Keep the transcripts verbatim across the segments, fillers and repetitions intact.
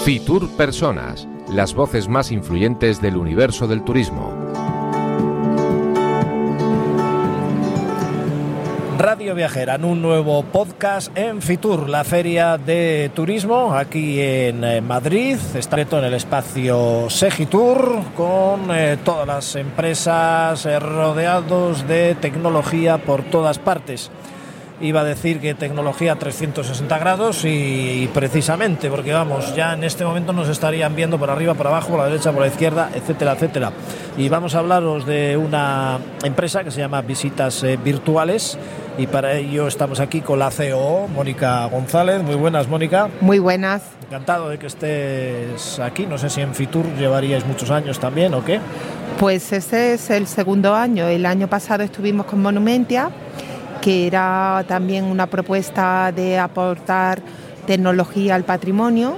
Fitur Personas, las voces más influyentes del universo del turismo. Radio Viajera, en un nuevo podcast en Fitur, la feria de turismo aquí en Madrid. Está en el espacio Segitur con eh, todas las empresas eh, rodeados de tecnología por todas partes. Iba a decir que tecnología trescientos sesenta grados y, y precisamente porque vamos, ya en este momento nos estarían viendo por arriba, por abajo, por la derecha, por la izquierda, etcétera, etcétera. Y vamos a hablaros de una empresa que se llama Visitas eh, Virtuales y para ello estamos aquí con la C E O, Mónica González. Muy buenas, Mónica. Muy buenas. Encantado de que estés aquí. No sé si en Fitur llevaríais muchos años también o qué. Pues este es el segundo año. El año pasado estuvimos con Monumentia, que era también una propuesta de aportar tecnología al patrimonio,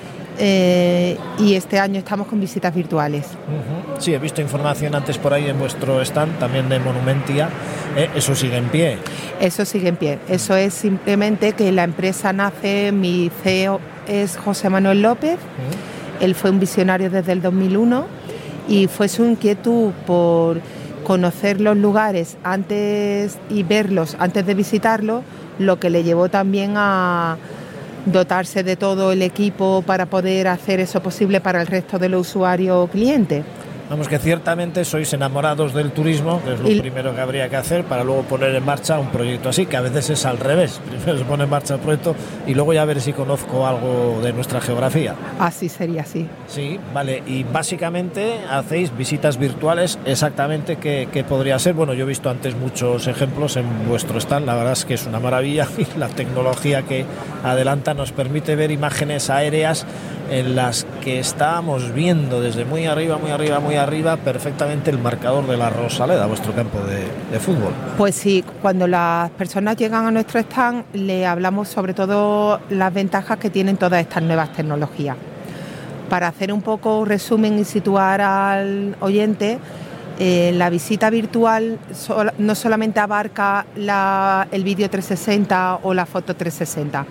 eh, y este año estamos con visitas virtuales. Uh-huh. Sí, he visto información antes por ahí en vuestro stand, también de Monumentia. Eh, ¿Eso sigue en pie? Eso sigue en pie. Eso es simplemente que la empresa nace, mi C E O es José Manuel López, uh-huh. Él fue un visionario desde el dos mil uno y fue su inquietud por conocer los lugares antes y verlos antes de visitarlos, lo que le llevó también a dotarse de todo el equipo para poder hacer eso posible para el resto de los usuarios o clientes. Vamos, que ciertamente sois enamorados del turismo, que es lo y... primero que habría que hacer para luego poner en marcha un proyecto así, que a veces es al revés. Primero se pone en marcha el proyecto y luego ya ver si conozco algo de nuestra geografía. Así sería, sí. Sí, vale. Y básicamente hacéis visitas virtuales. Exactamente qué, qué podría ser. Bueno, yo he visto antes muchos ejemplos en vuestro stand. La verdad es que es una maravilla y la tecnología que adelanta nos permite ver imágenes aéreas en las que estábamos viendo desde muy arriba, muy arriba, muy arriba, perfectamente el marcador de la Rosaleda, vuestro campo de, de fútbol. Pues sí, cuando las personas llegan a nuestro stand, le hablamos sobre todo las ventajas que tienen todas estas nuevas tecnologías. Para hacer un poco resumen y situar al oyente, eh, la visita virtual sol, no solamente abarca la, el vídeo trescientos sesenta o la foto trescientos sesenta.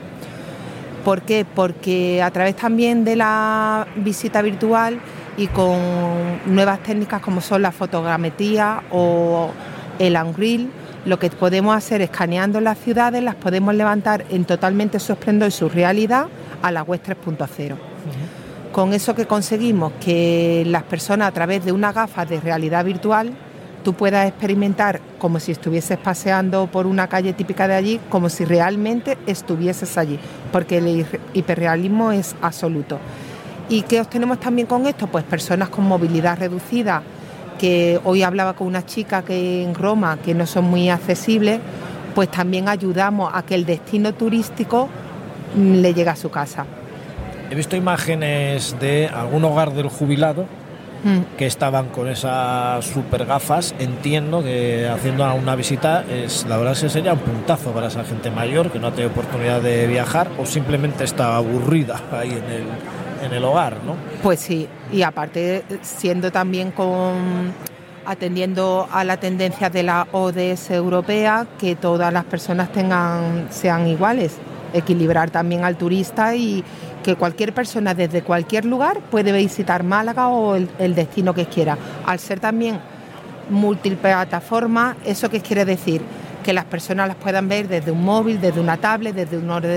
¿Por qué? Porque a través también de la visita virtual y con nuevas técnicas como son la fotogrametría o el Unreal, lo que podemos hacer escaneando las ciudades, las podemos levantar en totalmente su esplendor y su realidad a la web tres punto cero. Uh-huh. Con eso que conseguimos que las personas a través de una gafa de realidad virtual tú puedas experimentar como si estuvieses paseando por una calle típica de allí, como si realmente estuvieses allí, porque el hiperrealismo es absoluto. ¿Y qué obtenemos también con esto? Pues personas con movilidad reducida, que hoy hablaba con una chica que en Roma, que no son muy accesibles, pues también ayudamos a que el destino turístico le llegue a su casa. He visto imágenes de algún hogar del jubilado que estaban con esas super gafas. Entiendo que haciendo una visita es, la verdad es que sería un puntazo para esa gente mayor que no ha tenido oportunidad de viajar o simplemente está aburrida ahí en el, en el hogar, ¿no? Pues sí, y aparte siendo también con atendiendo a la tendencia de la O D S europea, que todas las personas tengan sean iguales, equilibrar también al turista y que cualquier persona desde cualquier lugar puede visitar Málaga o el, el destino que quiera. Al ser también multiplataforma, ¿eso qué quiere decir? Que las personas las puedan ver desde un móvil, desde una tablet, desde un ordenador.